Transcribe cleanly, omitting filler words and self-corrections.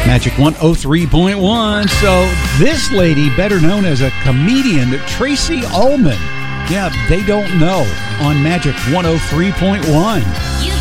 Magic 103.1. So this lady, better known as a comedian, Tracy Ullman. Yeah, they don't know on Magic 103.1.